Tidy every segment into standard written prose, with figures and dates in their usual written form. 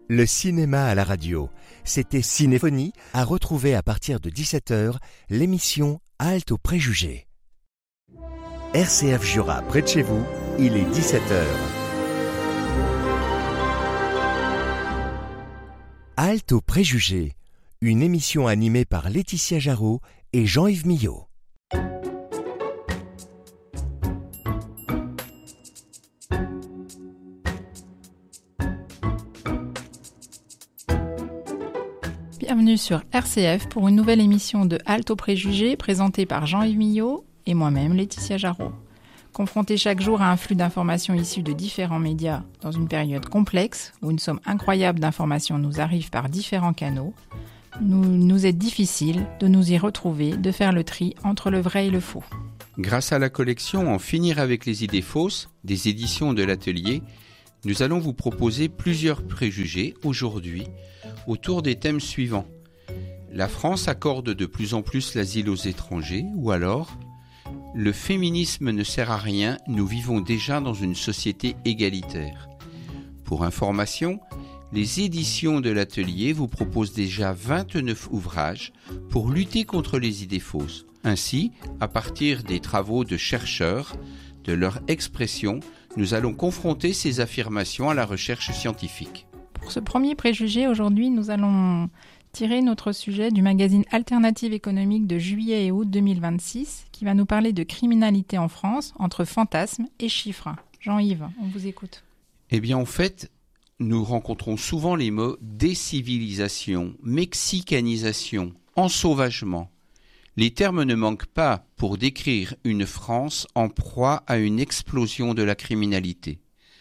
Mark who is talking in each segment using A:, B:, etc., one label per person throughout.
A: Le cinéma à la radio. C'était Cinéphonie, à retrouver à partir de 17h, l'émission Halte aux préjugés. RCF Jura, près de chez vous, il est 17h. Halte aux préjugés, une émission animée par Laetitia Jarot et Jean-Yves Millot.
B: Bienvenue sur RCF pour une nouvelle émission de Halte aux préjugés présentée par Jean-Yves Millot et moi-même Laetitia Jarot. Confrontés chaque jour à un flux d'informations issues de différents médias dans une période complexe où une somme incroyable d'informations nous arrive par différents canaux, nous est difficile de nous y retrouver, de faire le tri entre le vrai et le faux.
C: Grâce à la collection En finir avec les idées fausses des éditions de l'Atelier, nous allons vous proposer plusieurs préjugés aujourd'hui autour des thèmes suivants. La France accorde de plus en plus l'asile aux étrangers, ou alors le féminisme ne sert à rien, nous vivons déjà dans une société égalitaire. Pour information, les éditions de l'Atelier vous proposent déjà 29 ouvrages pour lutter contre les idées fausses. Ainsi, à partir des travaux de chercheurs, de leur expression, nous allons confronter ces affirmations à la recherche scientifique.
B: Pour ce premier préjugé, aujourd'hui, nous allons tirer notre sujet du magazine Alternative économique de juillet et août 2026, qui va nous parler de criminalité en France, entre fantasmes et chiffres. Jean-Yves, on vous écoute.
C: Eh bien, en fait, nous rencontrons souvent les mots décivilisation, mexicanisation, ensauvagement. Les termes ne manquent pas pour décrire une France en proie à une explosion de la criminalité.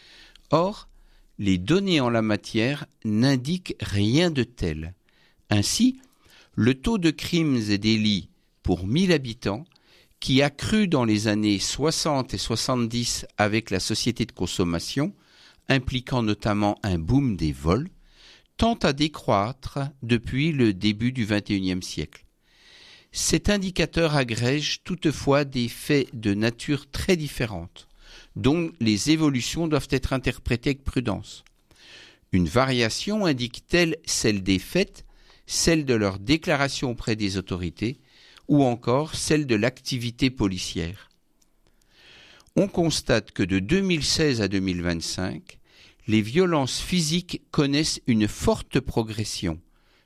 C: Or, les données en la matière n'indiquent rien de tel. Ainsi, le taux de crimes et délits pour 1000 habitants, qui a cru dans les années 60 et 70 avec la société de consommation, impliquant notamment un boom des vols, tend à décroître depuis le début du XXIe siècle. Cet indicateur agrège toutefois des faits de nature très différente, dont les évolutions doivent être interprétées avec prudence. Une variation indique-t-elle celle des faits, celle de leur déclaration auprès des autorités, ou encore celle de l'activité policière. On constate que de 2016 à 2025, les violences physiques connaissent une forte progression,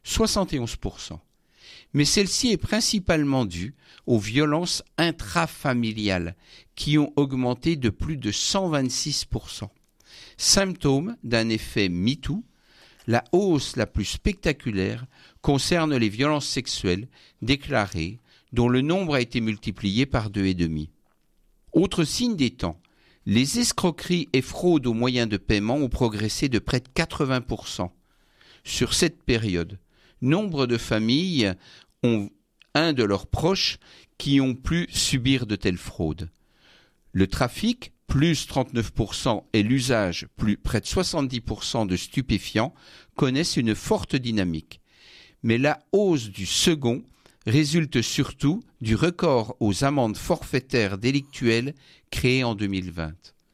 C: 71%. Mais celle-ci est principalement due aux violences intrafamiliales qui ont augmenté de plus de 126%. Symptôme d'un effet MeToo, la hausse la plus spectaculaire concerne les violences sexuelles déclarées dont le nombre a été multiplié par 2,5. Autre signe des temps, les escroqueries et fraudes aux moyens de paiement ont progressé de près de 80%. Sur cette période, nombre de familles ont un de leurs proches qui ont pu subir de telles fraudes. Le trafic, plus 39%, et l'usage, plus près de 70% de stupéfiants, connaissent une forte dynamique. Mais la hausse du second résulte surtout du record aux amendes forfaitaires délictuelles créées en 2020.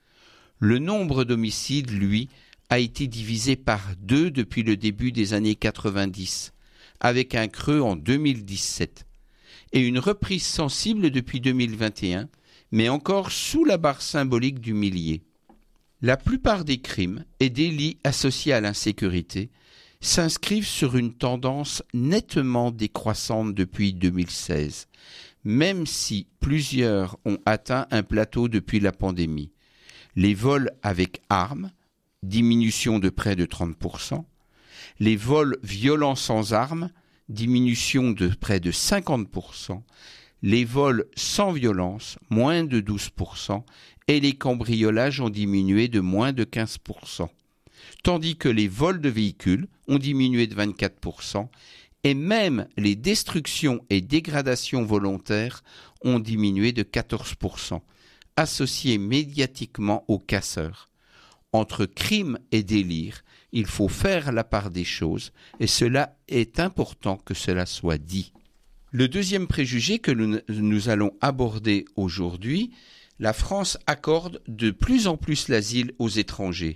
C: Le nombre d'homicides, lui, a été divisé par 2 depuis le début des années 90, avec un creux en 2017, et une reprise sensible depuis 2021, mais encore sous la barre symbolique du millier. La plupart des crimes et délits associés à l'insécurité s'inscrivent sur une tendance nettement décroissante depuis 2016, même si plusieurs ont atteint un plateau depuis la pandémie. Les vols avec armes, diminution de près de 30%, les vols violents sans armes, diminution de près de 50%, les vols sans violence, moins de 12%, et les cambriolages ont diminué de moins de 15%, tandis que les vols de véhicules ont diminué de 24%, et même les destructions et dégradations volontaires ont diminué de 14%, associés médiatiquement aux casseurs. Entre crime et délire, il faut faire la part des choses, et cela est important que cela soit dit. Le deuxième préjugé que nous allons aborder aujourd'hui, la France accorde de plus en plus l'asile aux étrangers.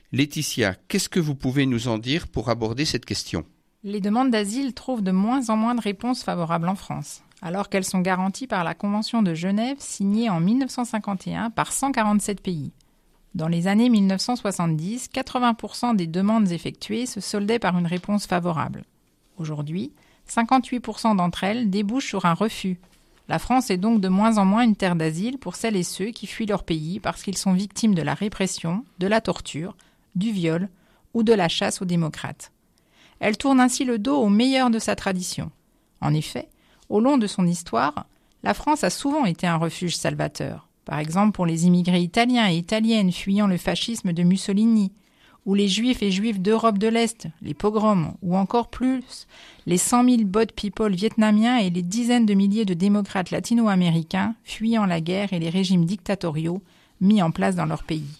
C: Laetitia, qu'est-ce que vous pouvez nous en dire pour aborder cette question ?
B: Les demandes d'asile trouvent de moins en moins de réponses favorables en France, alors qu'elles sont garanties par la Convention de Genève signée en 1951 par 147 pays. Dans les années 1970, 80% des demandes effectuées se soldaient par une réponse favorable. Aujourd'hui, 58% d'entre elles débouchent sur un refus. La France est donc de moins en moins une terre d'asile pour celles et ceux qui fuient leur pays parce qu'ils sont victimes de la répression, de la torture, du viol ou de la chasse aux démocrates. Elle tourne ainsi le dos au meilleur de sa tradition. En effet, au long de son histoire, la France a souvent été un refuge salvateur. Par exemple pour les immigrés italiens et italiennes fuyant le fascisme de Mussolini, ou les juifs et juifs d'Europe de l'Est, les pogroms, ou encore plus, les 100 000 boat people vietnamiens et les dizaines de milliers de démocrates latino-américains fuyant la guerre et les régimes dictatoriaux mis en place dans leur pays.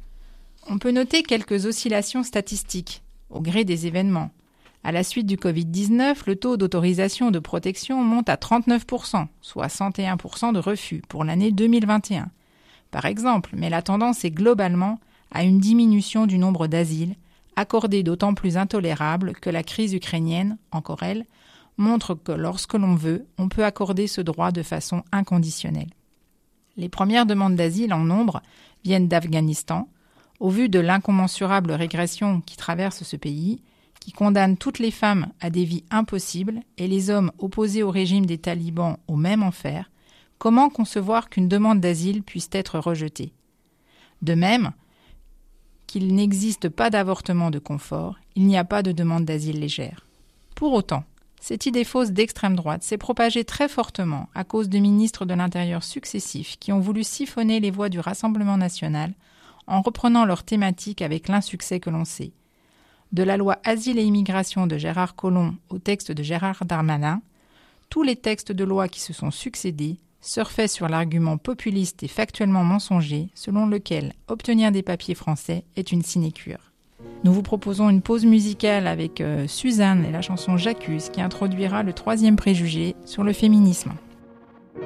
B: On peut noter quelques oscillations statistiques, au gré des événements. À la suite du Covid-19, le taux d'autorisation de protection monte à 39%, soit 61% de refus pour l'année 2021. Par exemple, mais la tendance est globalement à une diminution du nombre d'asiles, accordés d'autant plus intolérables que la crise ukrainienne, encore elle, montre que lorsque l'on veut, on peut accorder ce droit de façon inconditionnelle. Les premières demandes d'asile en nombre viennent d'Afghanistan, au vu de l'incommensurable régression qui traverse ce pays, qui condamne toutes les femmes à des vies impossibles et les hommes opposés au régime des talibans au même enfer, comment concevoir qu'une demande d'asile puisse être rejetée ? De même qu'il n'existe pas d'avortement de confort, il n'y a pas de demande d'asile légère. Pour autant, cette idée fausse d'extrême droite s'est propagée très fortement à cause de ministres de l'Intérieur successifs qui ont voulu siphonner les voix du Rassemblement national en reprenant leur thématique avec l'insuccès que l'on sait. De la loi Asile et Immigration de Gérard Collomb au texte de Gérard Darmanin, tous les textes de loi qui se sont succédés surfaient sur l'argument populiste et factuellement mensonger selon lequel obtenir des papiers français est une sinécure. Nous vous proposons une pause musicale avec Suzanne et la chanson J'accuse qui introduira le 3e préjugé sur le féminisme.